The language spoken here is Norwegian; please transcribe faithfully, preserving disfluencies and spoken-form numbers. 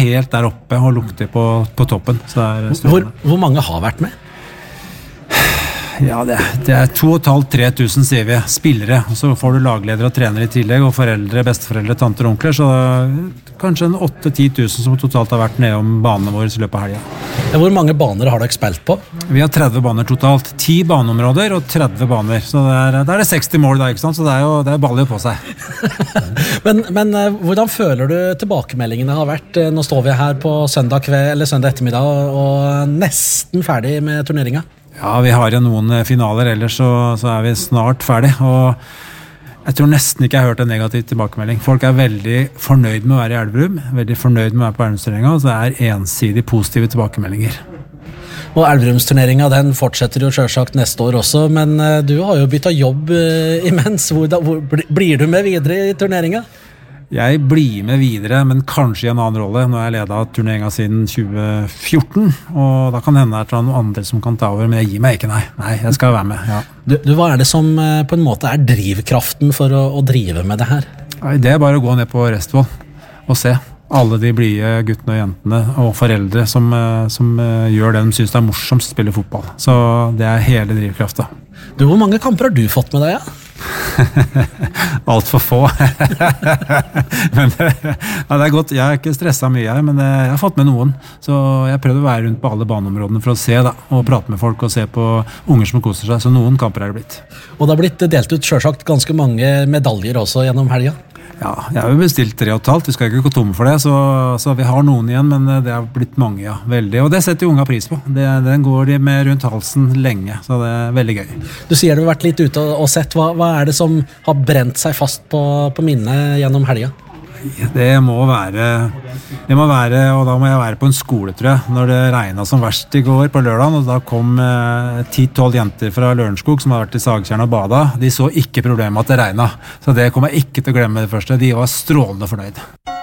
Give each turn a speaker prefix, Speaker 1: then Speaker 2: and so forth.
Speaker 1: helt der oppe og lukter på, på toppen. Så det er
Speaker 2: hvor, hvor mange har vært med?
Speaker 1: Ja, det, det er to og et halvt, tre tusen, sier vi, spillere, og så får du lagleder og trenere i tillegg, og foreldre, besteforeldre, tanter og onkler, så kanskje en åtte til ti tusen som totalt har vært nede om banene våre i løpet av helgen.
Speaker 2: Ja, hvor mange baner har dere spilt på?
Speaker 1: Vi har tretti baner totalt, ti baneområder og tretti baner, så det er, det er seksti mål da, ikke sant? Så det er jo det er baller på seg.
Speaker 2: men, men hvordan føler du tilbakemeldingene har vært? Nå står vi her på søndag kveld, eller søndag ettermiddag, og nesten ferdig med turneringen.
Speaker 1: Ja, vi har jo noen finaler, ellers så, så er vi snart ferdig, og jeg tror nesten ikke jeg har hørt en negativ tilbakemelding. Folk er veldig fornøyd med å være i Elverum, veldig fornøyd med å være på Elverumsturneringen, så det er ensidig positive tilbakemeldinger.
Speaker 2: Og Elverumsturneringen, den fortsetter jo selvsagt neste år også, men du har jo byttet jobb imens. Hvor, hvor, blir du med videre i turneringen?
Speaker 1: Jeg blir med videre, men kanskje i en annen rolle. Nå har jeg ledet turneringen siden tjue fjorten, og da kan det hende at det er noen andre som kan ta over, men jeg gir meg ikke, nei. Nei, jeg skal være med, ja.
Speaker 2: Du, du, hva er det som på en måte er drivkraften for å, å drive med det her?
Speaker 1: Nei, det er bare å gå ned på Restvoll og se alle de blide guttene og jentene og foreldre som, som gjør det de synes det er morsomt å spille fotball. Så det er hele drivkraften.
Speaker 2: Du, hvor mange kamper har du fått med deg, ja?
Speaker 1: Alt for få. men det, ja, det er godt. Jeg har ikke stresset mye her, men jeg har fått med noen. Så jeg prøvde å være rundt på alle baneområdene for å se da, og prate med folk og se på unger som koser seg. Så noen kamper er det blitt.
Speaker 2: Og det har blitt delt ut selvsagt ganske mange medaljer også gjennom helgen.
Speaker 1: Ja, jeg har jo bestilt tre og et halvt. Vi skal ikke gå tomme for det, så, så vi har noen igjen, men det har blitt mange, ja. Veldig. Og det setter jo unga pris på. Det, den går de med rundt halsen lenge, så det er veldig gøy.
Speaker 2: Du sier du har vært litt ute og sett. Hva, hva er det som har brent seg fast på, på minnet gjennom helgen?
Speaker 1: Det må være, det må være, og da må jeg være på en skole, tror jeg, når det regnet som verst i går på lørdagen, og da kom ti til tolv jenter fra Lørenskog som har vært i Sagtjern og bada. De så ikke problemet at det regnet, så det kommer jeg ikke til å glemme det første. De var strålende fornøyd.